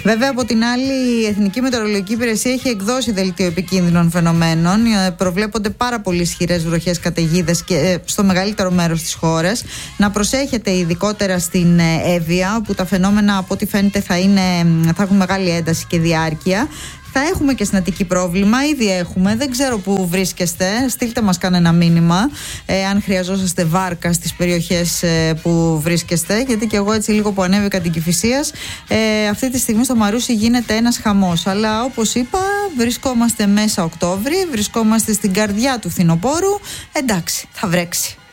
Βέβαια, από την άλλη, η Εθνική Μετεωρολογική Υπηρεσία έχει εκδώσει δελτίο επικίνδυνων φαινομένων. Προβλέπονται πάρα πολύ ισχυρές βροχές, καταιγίδες και στο μεγαλύτερο μέρος της χώρας. Να προσέχετε ειδικότερα στην Εύβοια, όπου τα φαινόμενα από ό,τι φαίνεται θα έχουν μεγάλη ένταση και διάρκεια. Θα έχουμε και στην Αττική πρόβλημα, ήδη έχουμε, δεν ξέρω που βρίσκεστε, στείλτε μας κανένα μήνυμα αν χρειαζόσαστε βάρκα στις περιοχές που βρίσκεστε, γιατί και εγώ έτσι λίγο που ανέβηκα την Κηφισίας, αυτή τη στιγμή στο Μαρούσι γίνεται ένας χαμός, αλλά όπως είπα βρισκόμαστε μέσα Οκτώβρη, βρισκόμαστε στην καρδιά του φθινοπόρου, εντάξει, θα βρέξει.